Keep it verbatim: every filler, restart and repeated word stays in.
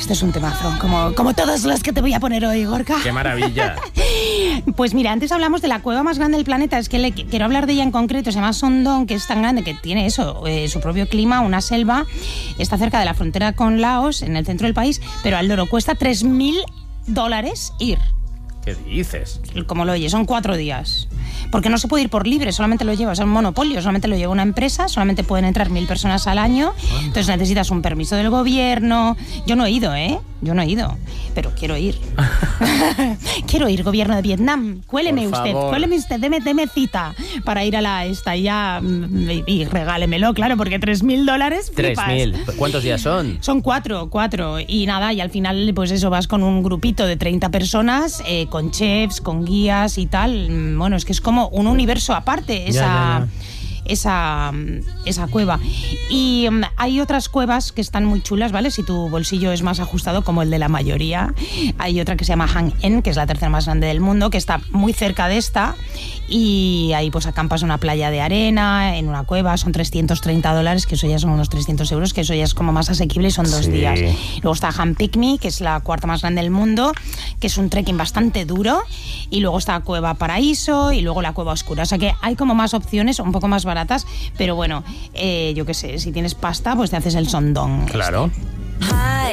Este es un temazo, como, como todos los que te voy a poner hoy, Gorka. ¡Qué maravilla! Pues mira, antes hablamos de la cueva más grande del planeta. Es que le, quiero hablar de ella en concreto. Se llama Sondón, que es tan grande que tiene eso, eh, su propio clima, una selva. Está cerca de la frontera con Laos, en el centro del país, pero al loro cuesta tres mil dólares ir. ¿Qué dices? Como lo oyes, son cuatro días. Porque no se puede ir por libre, solamente lo llevas, es un monopolio, solamente lo lleva una empresa, solamente pueden entrar mil personas al año, entonces necesitas un permiso del gobierno. Yo no he ido, ¿eh? Yo no he ido, pero quiero ir. Quiero ir, gobierno de Vietnam. Cuéleme Por usted, favor. cuéleme usted, deme, deme cita para ir a la esta y ya y, y regálemelo, claro, porque tres mil dólares Tres mil. ¿Cuántos días son? Son cuatro, cuatro. Y nada, y al final, pues eso, vas con un grupito de treinta personas, eh, con chefs, con guías y tal. Bueno, es que es como un universo aparte, esa... Ya, ya, ya. Esa, esa cueva. Y um, hay otras cuevas que están muy chulas, ¿vale? Si tu bolsillo es más ajustado, como el de la mayoría. Hay otra que se llama Hang En, que es la tercera más grande del mundo, que está muy cerca de esta. Y ahí pues acampas en una playa de arena, en una cueva, son trescientos treinta dólares, que eso ya son unos trescientos euros, que eso ya es como más asequible y son dos Sí. días. Luego está Han Picnic, que es la cuarta más grande del mundo, que es un trekking bastante duro. Y luego está Cueva Paraíso y luego la Cueva Oscura. O sea que hay como más opciones, un poco más baratas, pero bueno, eh, yo qué sé, si tienes pasta, pues te haces el Sondón. Claro. Hi.